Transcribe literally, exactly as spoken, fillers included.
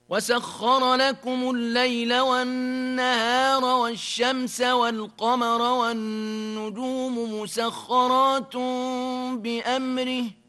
وسخر لكم الليل والنهار والشمس والقمر والنجوم مسخرات بأمره